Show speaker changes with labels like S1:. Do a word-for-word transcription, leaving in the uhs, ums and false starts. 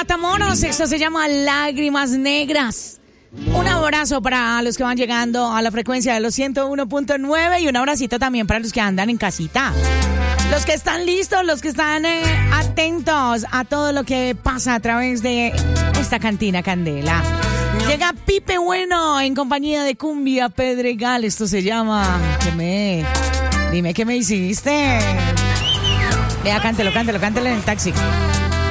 S1: Matamoros, esto se llama Lágrimas Negras. Un abrazo para los que van llegando a la frecuencia de los ciento uno punto nueve y un abracito también para los que andan en casita. Los que están listos, los que están eh, atentos a todo lo que pasa a través de esta cantina Candela. Llega Pipe Bueno en compañía de Cumbia Pedregal. Esto se llama... ¿Qué me... Dime qué me hiciste. Vea, cántelo, cántelo, cántelo en el taxi.